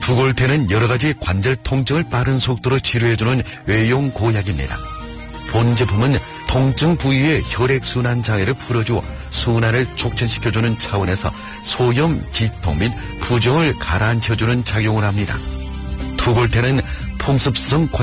투골테는 여러 가지 관절 통증을 빠른 속도로 치료해주는 외용 고약입니다. 본 제품은 통증 부위의 혈액순환 장애를 풀어주어 순환을 촉진시켜주는 차원에서 소염, 지통 및 부종을 가라앉혀주는 작용을 합니다. 투골테는 풍습성